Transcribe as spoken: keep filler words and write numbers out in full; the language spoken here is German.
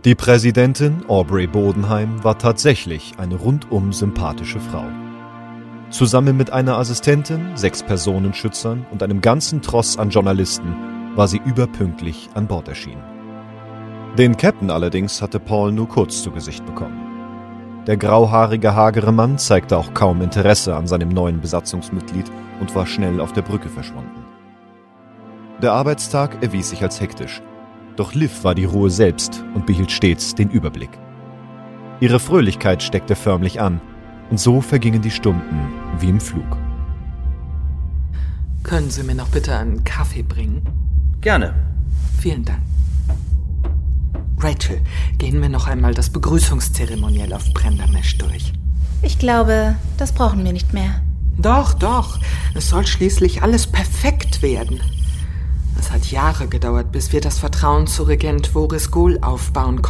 Die Präsidentin, Aubrey Bodenheim, war tatsächlich eine rundum sympathische Frau. Zusammen mit einer Assistentin, sechs Personenschützern und einem ganzen Tross an Journalisten war sie überpünktlich an Bord erschienen. Den Captain allerdings hatte Paul nur kurz zu Gesicht bekommen. Der grauhaarige, hagere Mann zeigte auch kaum Interesse an seinem neuen Besatzungsmitglied und war schnell auf der Brücke verschwunden. Der Arbeitstag erwies sich als hektisch, doch Liv war die Ruhe selbst und behielt stets den Überblick. Ihre Fröhlichkeit steckte förmlich an, und so vergingen die Stunden wie im Flug. Können Sie mir noch bitte einen Kaffee bringen? Gerne. Vielen Dank. Rachel, gehen wir noch einmal das Begrüßungszeremoniell auf Brendermesh durch. Ich glaube, das brauchen wir nicht mehr. Doch, doch. Es soll schließlich alles perfekt werden. Es hat Jahre gedauert, bis wir das Vertrauen zu Regent Voris Gul aufbauen konnten.